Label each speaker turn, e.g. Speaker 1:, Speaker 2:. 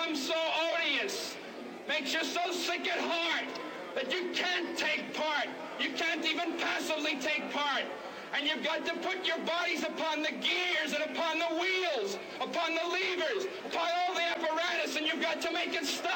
Speaker 1: become so odious, makes you so sick at heart that you can't take part. You can't even passively take part. And you've got to put your bodies upon the gears and upon the wheels, upon the levers, upon all the apparatus, and you've got to make it stop.